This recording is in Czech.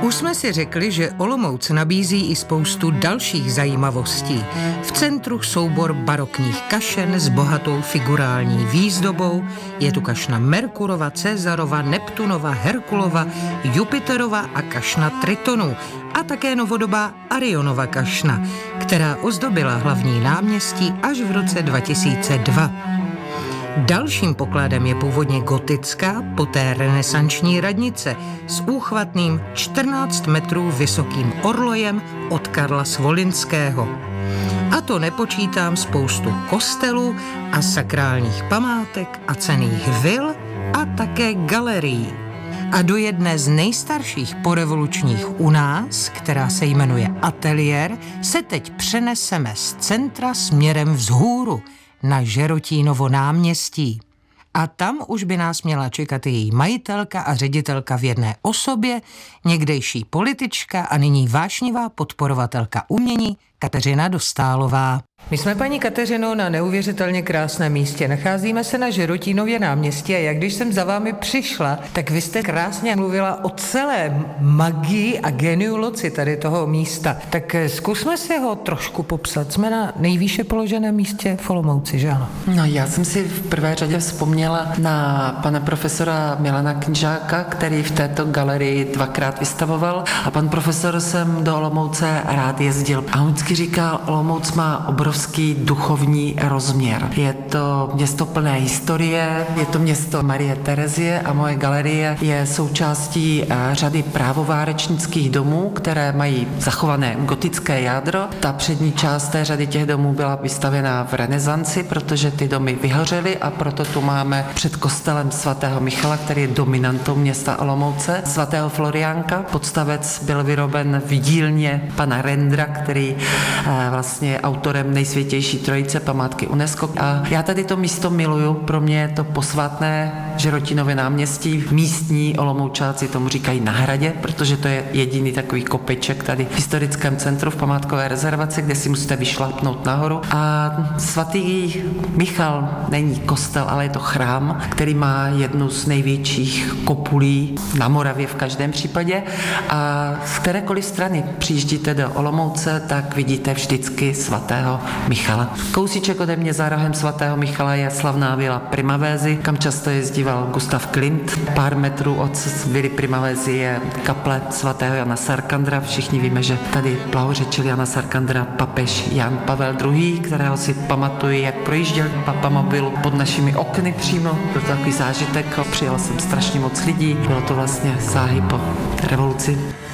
Už jsme si řekli, že Olomouc nabízí i spoustu dalších zajímavostí. V centru soubor barokních kašen s bohatou figurální výzdobou. Je tu kašna Merkurova, Cezarova, Neptunova, Herkulova, Jupiterova a kašna Tritonu. A také novodobá Arionova kašna, která ozdobila hlavní náměstí až v roce 2002. Dalším pokladem je původně gotická, poté renesanční radnice s úchvatným 14 metrů vysokým orlojem od Karla Svolinského. A to nepočítám spoustu kostelů a sakrálních památek a cenných vil a také galerií. A do jedné z nejstarších porevolučních u nás, která se jmenuje Ateliér, se teď přeneseme z centra směrem vzhůru na Žerotínovo náměstí. A tam už by nás měla čekat její majitelka a ředitelka v jedné osobě, někdejší politička a nyní vášnivá podporovatelka umění Kateřina Dostálová. My jsme, paní Kateřino, na neuvěřitelně krásném místě. Nacházíme se na Žerotínově náměstí a jak když jsem za vámi přišla, tak vy jste krásně mluvila o celé magii a geniu loci tady toho místa. Tak zkusme si ho trošku popsat. Jsme na nejvýše položeném místě v Olomouci, že ano? No, já jsem si v prvé řadě vzpomněla na pana profesora Milana Knížáka, který v této galerii dvakrát vystavoval a pan profesor sem do Olomouce rád jezdil. A on vždycky říkal, Olomouc má obrovský duchovní rozměr. Je to město plné historie, je to město Marie Terezie a moje galerie je součástí řady právovárečnických domů, které mají zachované gotické jádro. Ta přední část té řady těch domů byla vystavěna v renesanci, protože ty domy vyhořely a proto tu máme před kostelem svatého Michala, který je dominantou města Olomouce, svatého Floriánka. Podstavec byl vyroben v dílně pana Rendra, který vlastně je autorem Nejsvětější trojice památky UNESCO. A já tady to místo miluju, pro mě je to posvátné Žerotínově náměstí. Místní Olomoučáci tomu říkají na hradě, protože to je jediný takový kopeček tady v historickém centru v památkové rezervaci, kde si musíte vyšlápnout nahoru. A svatý Michal není kostel, ale je to chrám, který má jednu z největších kopulí na Moravě v každém případě. A z kterékoliv strany přijíždíte do Olomouce, tak vidíte vždycky svatého Michala. Kousíček ode mě za rohem svatého Michala je slavná vila Primavézy, kam často jezdíval Gustav Klimt. Pár metrů od vily Primavézy je kaple svatého Jana Sarkandra. Všichni víme, že tady blahořečil Jana Sarkandra papež Jan Pavel II., kterého si pamatuju, jak projížděl papamobil pod našimi okny přímo. Byl to takový zážitek, přijel jsem strašně moc lidí. Bylo to vlastně záhy po revoluci.